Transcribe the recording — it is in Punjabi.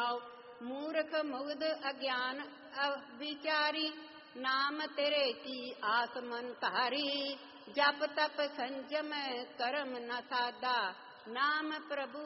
ਰਹਾਉ। ਮੂਰਖ ਮੁਗਧ ਅਗਿਆਨ ਅਵਿਚਾਰੀ, ਨਾਮ ਤੇਰੇ ਕੀ ਆਸ ਮਨ ਧਾਰੀ। ਜਪ ਤਪ ਸੰਜਮ ਕਰਮ ਨ ਸਾਧਾ, ਨਾਮ ਪ੍ਰਭੂ